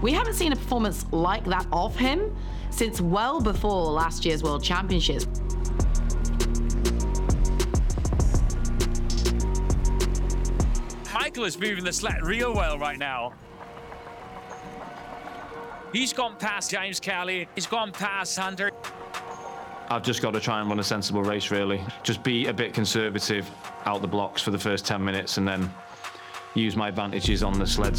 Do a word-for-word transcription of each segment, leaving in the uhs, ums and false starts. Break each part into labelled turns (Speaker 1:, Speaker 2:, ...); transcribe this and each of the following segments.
Speaker 1: We haven't seen a performance like that of him since well before last year's World Championships.
Speaker 2: Michael is moving the sled real well right now. He's gone past James Kelly. He's gone past Hunter.
Speaker 3: I've just got to try and run a sensible race, really. Just be a bit conservative out the blocks for the first ten minutes and then use my advantages on the sleds.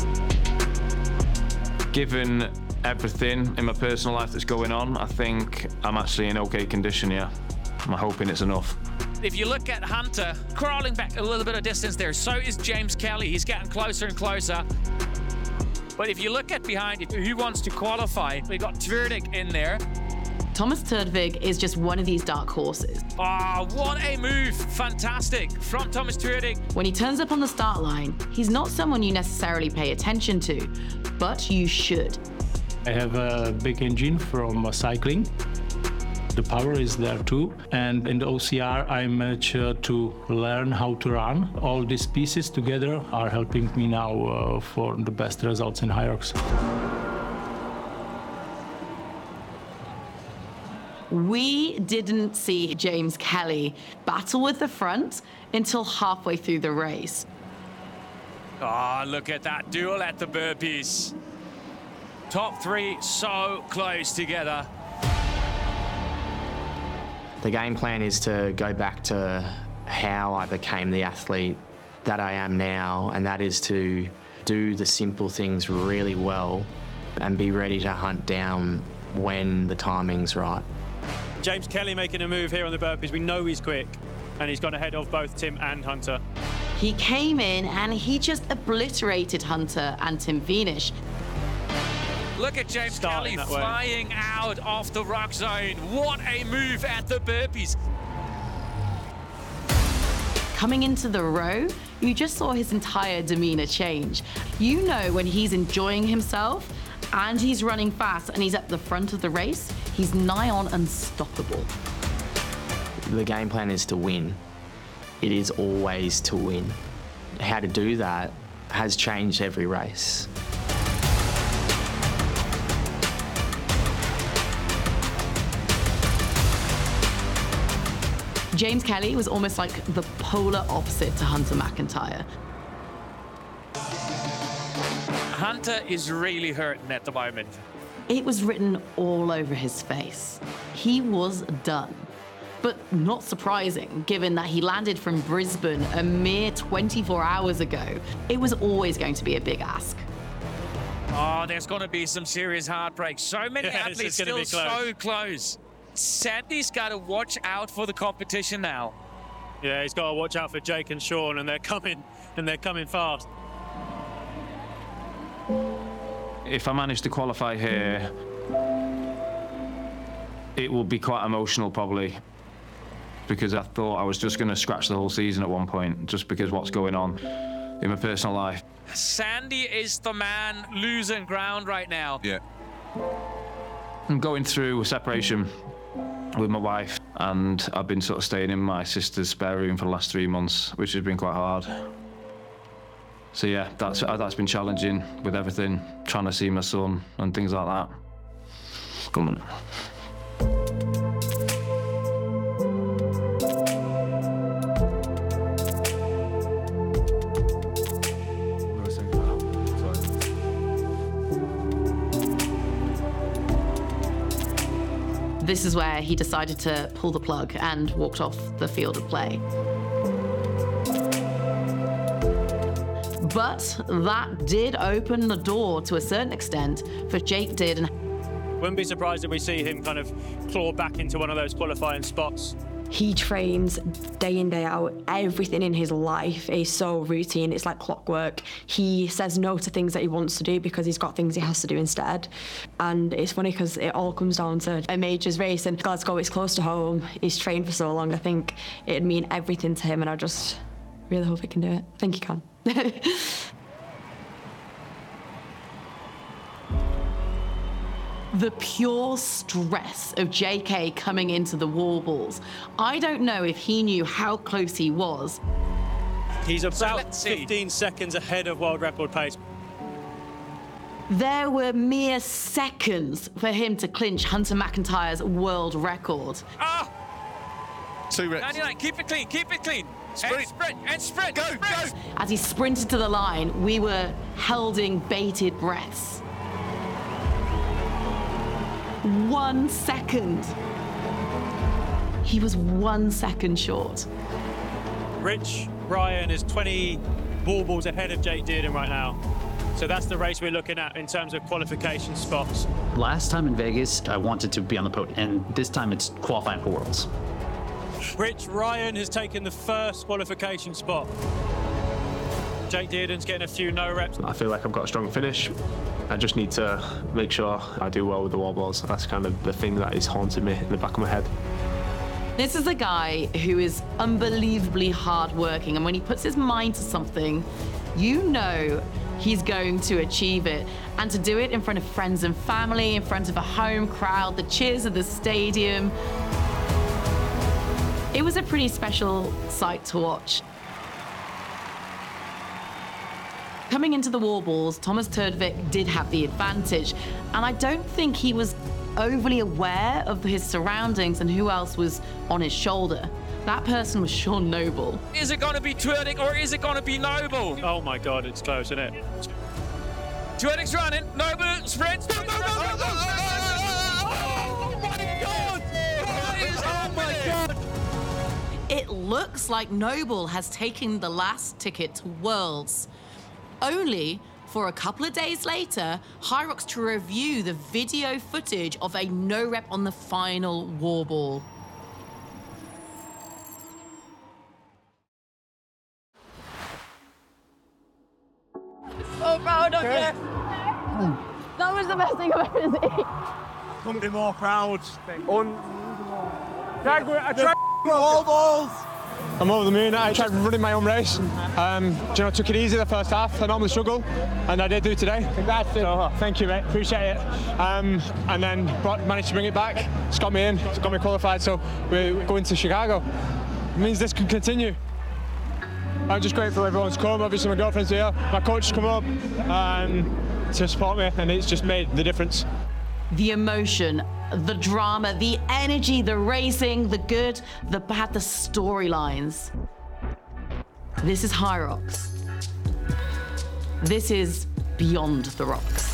Speaker 3: Given everything in my personal life that's going on, I think I'm actually in okay condition, yeah. I'm hoping it's enough.
Speaker 2: If you look at Hunter, crawling back a little bit of distance there, so is James Kelly. He's getting closer and closer. But if you look at behind it, who wants to qualify? We got Twerdik in there.
Speaker 1: Thomas Twerdik is just one of these dark horses.
Speaker 2: Oh, what a move. Fantastic from Thomas Twerdik.
Speaker 1: When he turns up on the start line, he's not someone you necessarily pay attention to, but you should.
Speaker 4: I have a big engine from cycling. The power is there too. And in the O C R, I managed uh, to learn how to run. All these pieces together are helping me now uh, for the best results in Hyrox.
Speaker 1: We didn't see James Kelly battle with the front until halfway through the race.
Speaker 2: Oh, look at that duel at the burpees. Top three so close together.
Speaker 5: The game plan is to go back to how I became the athlete that I am now, and that is to do the simple things really well and be ready to hunt down when the timing's right.
Speaker 6: James Kelly making a move here on the burpees. We know he's quick, and he's gone ahead of both Tim and Hunter.
Speaker 1: He came in and he just obliterated Hunter and Tim Vienisch.
Speaker 2: Look at James
Speaker 6: Starting
Speaker 2: Kelly
Speaker 6: that way.
Speaker 2: flying out of the rock zone. What a move at the burpees.
Speaker 1: Coming into the row, you just saw his entire demeanor change. You know when he's enjoying himself and he's running fast and he's at the front of the race, he's nigh on unstoppable.
Speaker 5: The game plan is to win. It is always to win. How to do that has changed every race.
Speaker 1: James Kelly was almost like the polar opposite to Hunter McIntyre.
Speaker 2: Hunter is really hurting at the moment.
Speaker 1: It was written all over his face. He was done. But not surprising, given that he landed from Brisbane a mere twenty-four hours ago. It was always going to be a big ask.
Speaker 2: Oh, there's going to be some serious heartbreaks. So many
Speaker 6: Yeah, this
Speaker 2: athletes
Speaker 6: is gonna
Speaker 2: still
Speaker 6: be close.
Speaker 2: so close. Sandy's got to watch out for the competition now.
Speaker 6: Yeah, he's got to watch out for Jake and Sean, and they're coming, and they're coming fast.
Speaker 3: If I manage to qualify here, it will be quite emotional probably, because I thought I was just going to scratch the whole season at one point, just because what's going on in my personal life.
Speaker 2: Sandy is the man losing ground right now.
Speaker 7: Yeah.
Speaker 3: I'm going through a separation with my wife, and I've been sort of staying in my sister's spare room for the last three months, which has been quite hard. So yeah, that's uh, that's been challenging with everything, trying to see my son and things like that. Come on.
Speaker 1: This is where he decided to pull the plug and walked off the field of play. But that did open the door to a certain extent for Jake Dearden.
Speaker 6: Wouldn't be surprised if we see him kind of claw back into one of those qualifying spots.
Speaker 8: He trains day in, day out. Everything in his life is so routine. It's like clockwork. He says no to things that he wants to do because he's got things he has to do instead. And it's funny because it all comes down to a majors race, and Glasgow is close to home. He's trained for so long. I think it'd mean everything to him, and I just really hope he can do it. I think he can.
Speaker 1: The pure stress of J K coming into the Warbles. I don't know if he knew how close he was.
Speaker 6: He's about
Speaker 2: let's see.
Speaker 6: fifteen seconds ahead of world record pace.
Speaker 1: There were mere seconds for him to clinch Hunter McIntyre's world record.
Speaker 2: Ah!
Speaker 7: Two reps.
Speaker 2: ninety-nine, keep it clean, keep it clean.
Speaker 7: Sprint.
Speaker 2: And sprint, and sprint,
Speaker 7: Go,
Speaker 2: sprint.
Speaker 7: go.
Speaker 1: As he sprinted to the line, we were holding bated breaths. One second. He was one second short.
Speaker 6: Rich Ryan is twenty warbles ahead of Jake Dearden right now. So that's the race we're looking at in terms of qualification spots.
Speaker 9: Last time in Vegas, I wanted to be on the podium, and this time it's qualifying for Worlds.
Speaker 6: Rich Ryan has taken the first qualification spot. Jake Dearden's getting a few no reps.
Speaker 10: I feel like I've got a strong finish. I just need to make sure I do well with the wall balls. That's kind of the thing that is haunting me in the back of my head.
Speaker 1: This is a guy who is unbelievably hardworking, and when he puts his mind to something, you know he's going to achieve it. And to do it in front of friends and family, in front of a home crowd, the cheers of the stadium. It was a pretty special sight to watch. Coming into the Warballs, Thomas Turdvik did have the advantage, and I don't think he was overly aware of his surroundings and who else was on his shoulder. That person was Sean Noble.
Speaker 2: Is it going to be Turdvik or is it going to be Noble?
Speaker 6: Oh my God, it's close, isn't it?
Speaker 2: Turdvik's running, Noble sprints.
Speaker 7: Go, go, go, go, go, go, go. Oh my God!
Speaker 2: What is
Speaker 7: Oh my
Speaker 2: happening?
Speaker 7: God!
Speaker 1: It looks like Noble has taken the last ticket to Worlds, only for a couple of days later, Hyrox to review the video footage of a no rep on the final warball.
Speaker 8: So proud of you. That was the best thing I've ever seen.
Speaker 7: Couldn't be more proud.
Speaker 11: On. Drag, I tried.
Speaker 7: All balls.
Speaker 11: I'm over the moon. I tried running my own race. Um, do you know, I took it easy the first half. I normally struggle, and I did do today. Congrats. So, thank you, mate. Appreciate it. Um, and then brought, managed to bring it back. It's got me in. It's got me qualified. So we're going to Chicago. It means this can continue. I'm just grateful everyone's come. Obviously, my girlfriend's here. My coach has come up um, to support me, and it's just made the difference.
Speaker 1: The emotion, the drama, the energy, the racing, the good, the bad, the storylines. This is Hyrox. This is Beyond the Rocks.